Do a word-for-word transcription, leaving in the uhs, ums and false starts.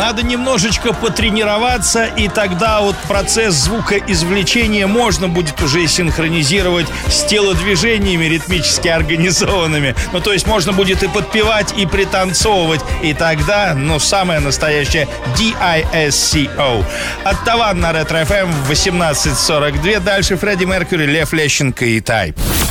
Надо немножечко потренироваться, и тогда вот процесс звукоизвлечения можно будет уже синхронизировать с телодвижениями ритмически организованными. Ну, то есть можно будет и подпевать, и пританцовывать. И тогда, ну, самое настоящее диско. От Таван на Ретро-эф эм в восемнадцать сорок два. Дальше Фредди Меркьюри, Лев Лещенко и Type.